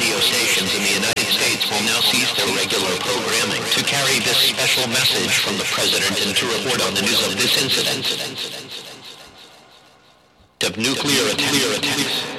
radio stations in the United States will now cease their regular programming to carry this special message from the President and to report on the news of this incident of nuclear attacks.